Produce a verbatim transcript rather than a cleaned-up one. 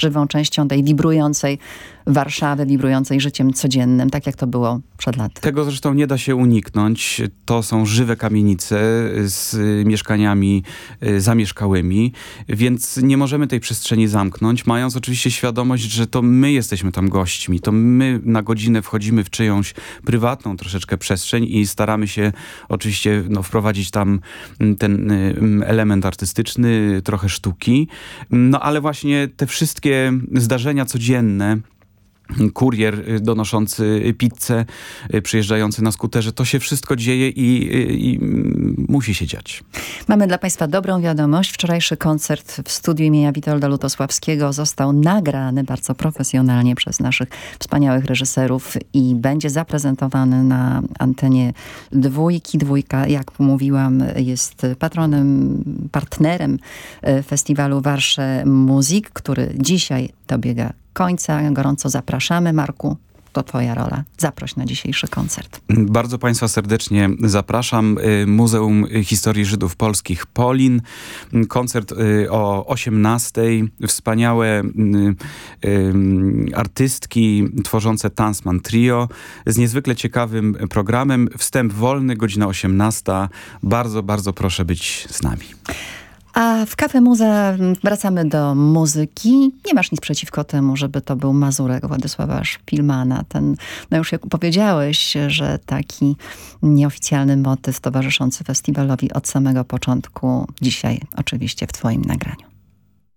żywą częścią tej wibrującej Warszawy, wibrującej życiem codziennym, tak jak to było przed laty. Tego zresztą nie da się uniknąć. To są żywe kamienice z mieszkaniami zamieszkałymi, więc nie możemy tej przestrzeni zamknąć, mając oczywiście świadomość, że to my jesteśmy tam gośćmi, to my na godzinę wchodzimy w czyjąś prywatną troszeczkę przestrzeń i staramy się oczywiście no, wprowadzić tam ten element artystyczny, trochę sztuki, no ale właśnie te wszystkie zdarzenia codzienne, kurier donoszący pizzę, przyjeżdżający na skuterze. To się wszystko dzieje i, i musi się dziać. Mamy dla Państwa dobrą wiadomość. Wczorajszy koncert w studiu imienia Witolda Lutosławskiego został nagrany bardzo profesjonalnie przez naszych wspaniałych reżyserów i będzie zaprezentowany na antenie Dwójki. Dwójka, jak mówiłam, jest patronem, partnerem festiwalu Warsze Muzik, który dzisiaj dobiega końca. Gorąco zapraszamy. Marku, to twoja rola. Zaproś na dzisiejszy koncert. Bardzo Państwa serdecznie zapraszam. Muzeum Historii Żydów Polskich Polin. Koncert o osiemnastej. Wspaniałe artystki tworzące Tansman Trio z niezwykle ciekawym programem. Wstęp wolny, godzina osiemnasta. Bardzo, bardzo proszę być z nami. A w Cafe Muza wracamy do muzyki. Nie masz nic przeciwko temu, żeby to był Mazurek Władysława Szpilmana. Ten, no już jak powiedziałeś, że taki nieoficjalny motyw towarzyszący festiwalowi od samego początku. Dzisiaj oczywiście w twoim nagraniu.